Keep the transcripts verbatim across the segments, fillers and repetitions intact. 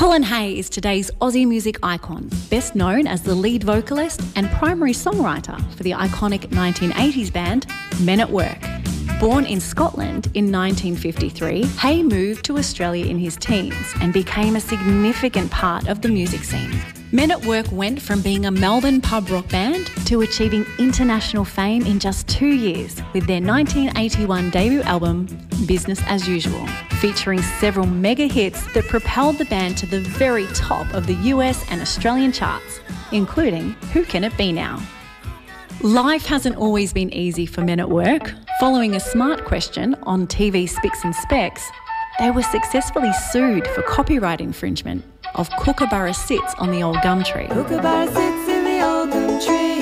Colin Hay is today's Aussie music icon, best known as the lead vocalist and primary songwriter for the iconic nineteen eighties band Men at Work. Born in Scotland in nineteen fifty-three, Hay moved to Australia in his teens and became a significant part of the music scene. Men at Work went from being a Melbourne pub rock band to achieving international fame in just two years with their nineteen eighty-one debut album, Business As Usual, featuring several mega hits that propelled the band to the very top of the U S and Australian charts, including Who Can It Be Now? Life hasn't always been easy for Men at Work. Following a smart question on T V Spicks and Specs, they were successfully sued for copyright infringement of Kookaburra Sits on the Old Gum Tree. Kookaburra sits in the old gum tree.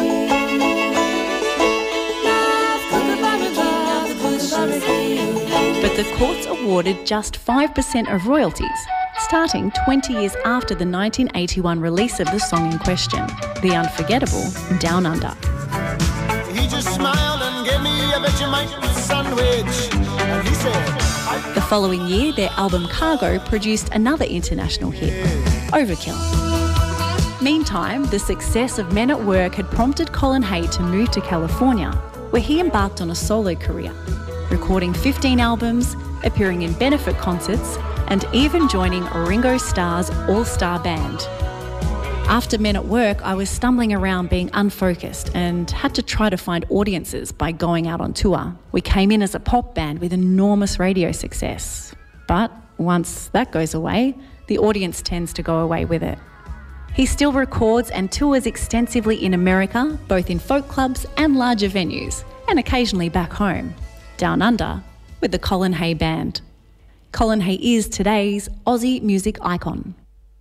But the courts awarded just five percent of royalties, starting twenty years after the nineteen eighty-one release of the song in question, the unforgettable Down Under. He just smiled and gave me a Vegemite sandwich, and he said, The following year, their album Cargo produced another international hit, Overkill. Meantime, the success of Men at Work had prompted Colin Hay to move to California, where he embarked on a solo career, recording fifteen albums, appearing in benefit concerts, and even joining Ringo Starr's all-star band. After Men at Work, I was stumbling around being unfocused and had to try to find audiences by going out on tour. We came in as a pop band with enormous radio success. But once that goes away, the audience tends to go away with it. He still records and tours extensively in America, both in folk clubs and larger venues, and occasionally back home, down under, with the Colin Hay Band. Colin Hay is today's Aussie music icon.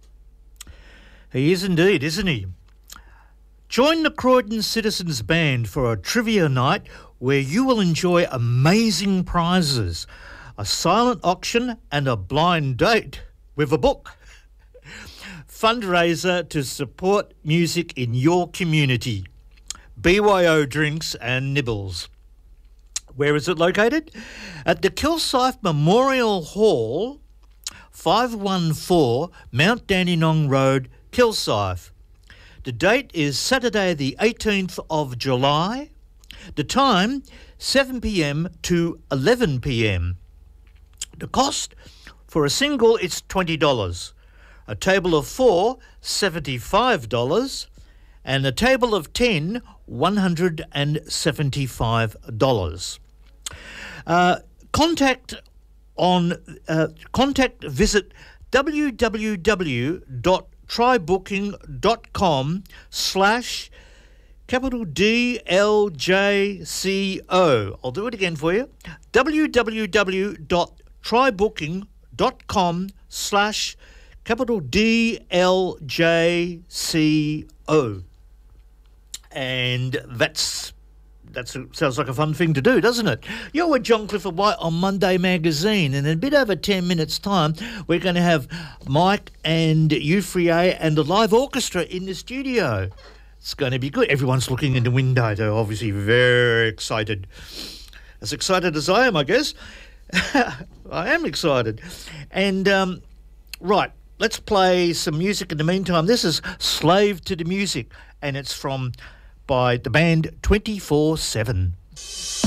He is indeed, isn't he? Join the Croydon Citizens Band for a trivia night where you will enjoy amazing prizes, a silent auction and a blind date with a book. Fundraiser to support music in your community. B Y O drinks and nibbles. Where is it located? At the Kilsyth Memorial Hall, five one four Mount Dandenong Road, Kilsyth. The date is Saturday the eighteenth of July. The time, seven p m to eleven p m. The cost for a single is twenty dollars. A table of four, seventy-five dollars. And a table of ten, one hundred seventy-five dollars. Uh, contact on uh, contact visit w w w dot trybooking.com slash capital D L J C O. I'll do it again for you. w w w dot trybooking.com slash capital D L J C O. And that's That sounds like a fun thing to do, doesn't it? You're with John Clifford White on Monday Magazine, and in a bit over ten minutes' time, we're going to have Mike and Euphrey and the live orchestra in the studio. It's going to be good. Everyone's looking in the window. They're obviously very excited. As excited as I am, I guess. I am excited. And, um, right, let's play some music in the meantime. This is Slave to the Music, and it's from... by the band twenty-four seven.